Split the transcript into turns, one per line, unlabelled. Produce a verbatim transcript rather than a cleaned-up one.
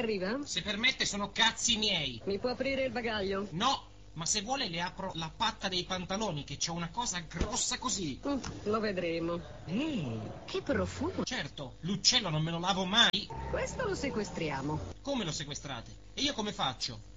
Arriva?
Se permette, sono cazzi miei.
Mi può aprire il bagaglio?
No, ma se vuole le apro la patta dei pantaloni, che c'ho una cosa grossa così.
Mm, lo vedremo. Ehi, che profumo.
Certo, l'uccello non me lo lavo mai.
Questo lo sequestriamo.
Come lo sequestrate? E io come faccio?